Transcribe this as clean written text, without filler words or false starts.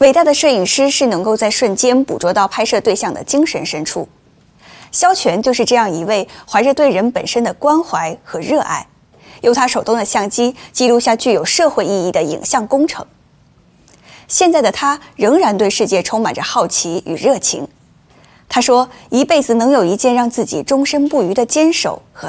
伟大的摄影师是能够在瞬间捕捉到拍摄对象的精神深处。萧全就是这样一位怀着对人本身的关怀和热爱，用他手中的相机记录下具有社会意义的影像工程。现在的他仍然对世界充满着好奇与热情。他说，一辈子能有一件让自己终身不渝的坚守和